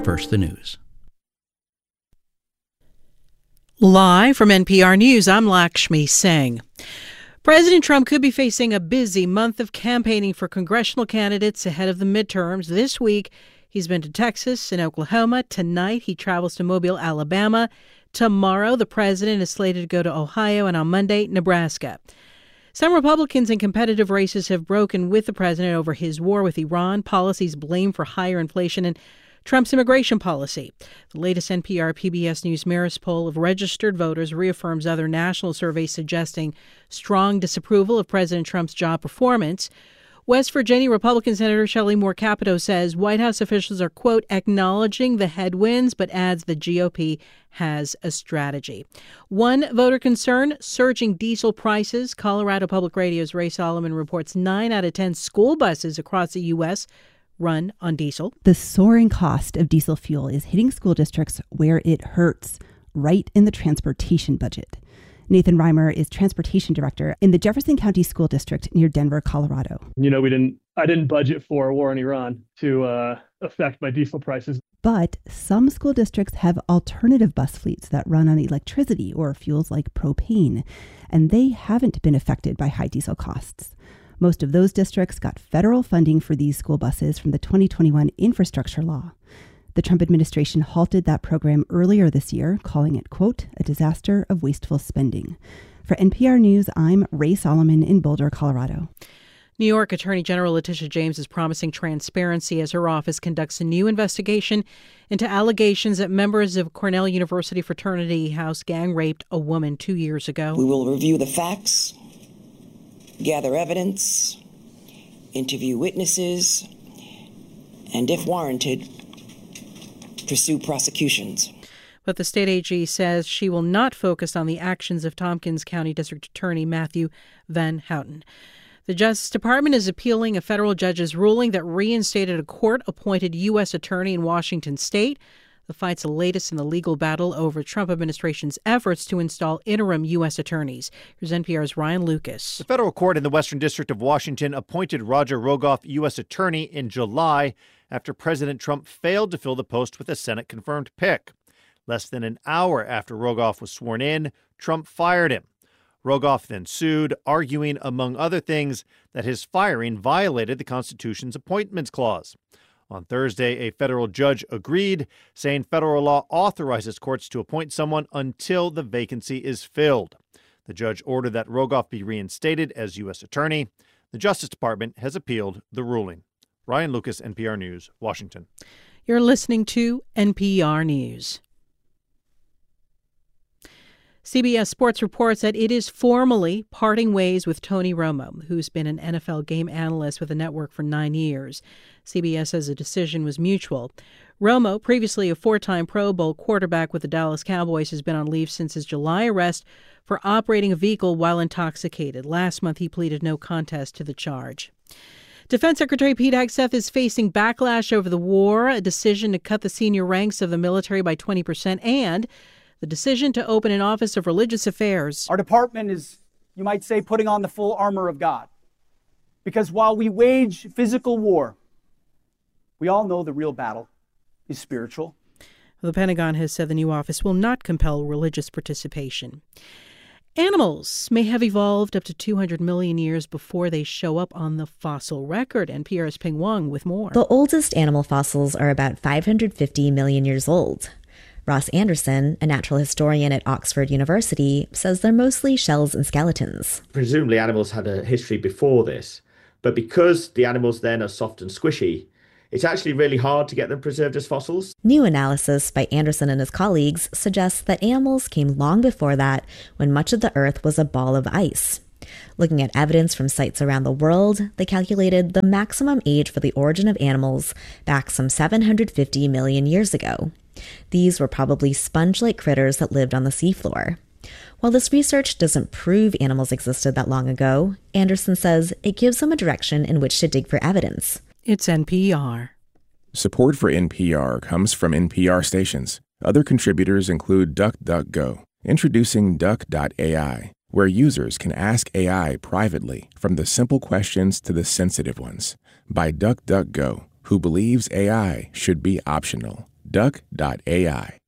First the News. Live from NPR News, I'm Lakshmi Singh. President Trump could be facing a busy month of campaigning for congressional candidates ahead of the midterms. This week, he's been to Texas and Oklahoma. Tonight, he travels to Mobile, Alabama. Tomorrow, the president is slated to go to Ohio, and on Monday, Nebraska. Some Republicans in competitive races have broken with the president over his war with Iran, policies blamed for higher inflation, and Trump's immigration policy. The latest NPR PBS News Marist poll of registered voters reaffirms other national surveys suggesting strong disapproval of President Trump's job performance. West Virginia Republican Senator Shelley Moore Capito says White House officials are, quote, acknowledging the headwinds, but adds the GOP has a strategy. One voter concern, surging diesel prices. Colorado Public Radio's Ray Solomon reports 9 out of 10 school buses across the U.S. run on diesel. The soaring cost of diesel fuel is hitting school districts where it hurts, right in the transportation budget. Nathan Reimer is transportation director in the Jefferson County School District near Denver, Colorado. I didn't budget for a war in Iran to affect my diesel prices. But some school districts have alternative bus fleets that run on electricity or fuels like propane, and they haven't been affected by high diesel costs. Most of those districts got federal funding for these school buses from the 2021 infrastructure law. The Trump administration halted that program earlier this year, calling it, quote, a disaster of wasteful spending. For NPR News, I'm Ray Solomon in Boulder, Colorado. New York Attorney General Letitia James is promising transparency as her office conducts a new investigation into allegations that members of Cornell University fraternity house gang raped a woman 2 years ago. We will review the facts, gather evidence, interview witnesses, and if warranted, pursue prosecutions. But the state AG says she will not focus on the actions of Tompkins County District Attorney Matthew Van Houten. The Justice Department is appealing a federal judge's ruling that reinstated a court-appointed U.S. attorney in Washington state. The fight's the latest in the legal battle over Trump administration's efforts to install interim U.S. attorneys. Here's NPR's Ryan Lucas. The federal court in the Western District of Washington appointed Roger Rogoff U.S. attorney in July after President Trump failed to fill the post with a Senate-confirmed pick. Less than an hour after Rogoff was sworn in, Trump fired him. Rogoff then sued, arguing, among other things, that his firing violated the Constitution's Appointments Clause. On Thursday, a federal judge agreed, saying federal law authorizes courts to appoint someone until the vacancy is filled. The judge ordered that Rogoff be reinstated as U.S. attorney. The Justice Department has appealed the ruling. Ryan Lucas, NPR News, Washington. You're listening to NPR News. CBS Sports reports that it is formally parting ways with Tony Romo, who's been an NFL game analyst with the network for 9 years. CBS says the decision was mutual. Romo, previously a 4-time Pro Bowl quarterback with the Dallas Cowboys, has been on leave since his July arrest for operating a vehicle while intoxicated. Last month, he pleaded no contest to the charge. Defense Secretary Pete Hegseth is facing backlash over the war, a decision to cut the senior ranks of the military by 20%, and the decision to open an Office of Religious Affairs. Our department is, you might say, putting on the full armor of God. Because while we wage physical war, we all know the real battle is spiritual. The Pentagon has said the new office will not compel religious participation. Animals may have evolved up to 200 million years before they show up on the fossil record. NPR's Ping Wong with more. The oldest animal fossils are about 550 million years old. Ross Anderson, a natural historian at Oxford University, says they're mostly shells and skeletons. Presumably animals had a history before this, but because the animals then are soft and squishy, it's actually really hard to get them preserved as fossils. New analysis by Anderson and his colleagues suggests that animals came long before that, when much of the Earth was a ball of ice. Looking at evidence from sites around the world, they calculated the maximum age for the origin of animals back some 750 million years ago. These were probably sponge-like critters that lived on the seafloor. While this research doesn't prove animals existed that long ago, Anderson says it gives them a direction in which to dig for evidence. It's NPR. Support for NPR comes from NPR stations. Other contributors include DuckDuckGo, introducing Duck.ai, where users can ask AI privately, from the simple questions to the sensitive ones, by DuckDuckGo, who believes AI should be optional. Duck.ai.